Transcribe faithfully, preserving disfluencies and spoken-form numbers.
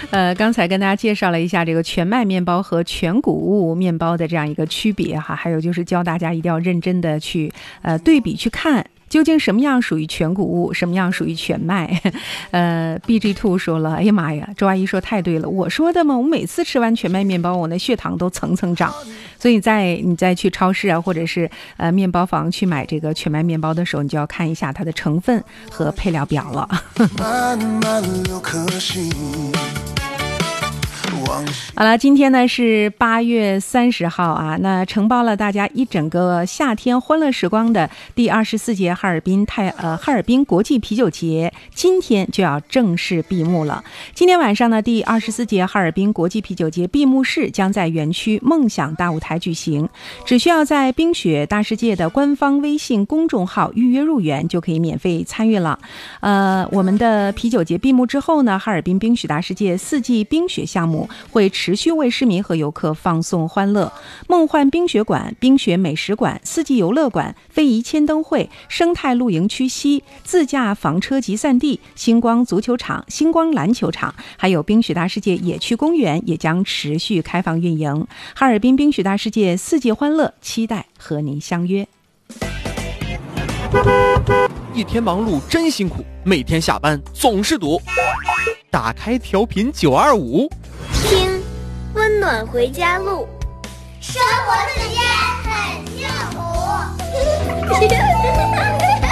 呃，刚才跟大家介绍了一下这个全麦面包和全谷物面包的这样一个区别哈，还有就是教大家一定要认真的去呃对比去看。究竟什么样属于全谷物，什么样属于全麦？呃 B G Two 说了，哎呀妈呀，周阿姨说太对了，我说的嘛，我每次吃完全麦面包，我那血糖都蹭蹭涨。所以在你再去超市啊，或者是呃面包房去买这个全麦面包的时候，你就要看一下它的成分和配料表了。慢慢流颗心。好了，今天呢是八月三十号啊，那承包了大家一整个夏天欢乐时光的第二十四届哈尔滨泰呃哈尔滨国际啤酒节，今天就要正式闭幕了。今天晚上呢，第二十四届哈尔滨国际啤酒节闭幕式将在园区梦想大舞台举行，只需要在冰雪大世界的官方微信公众号预约入园，就可以免费参与了。呃，我们的啤酒节闭幕之后呢，哈尔滨冰雪大世界四季冰雪项目会持续为市民和游客放送欢乐。梦幻冰雪馆、冰雪美食馆、四季游乐馆、非遗千灯会、生态露营区西、自驾房车集散地、星光足球场、星光篮球场，还有冰雪大世界野区公园也将持续开放运营。哈尔滨冰雪大世界四季欢乐，期待和您相约。 一天忙碌真辛苦，每天下班总是堵。打开调频九二五， 听温暖回家路， 生活之间很幸福。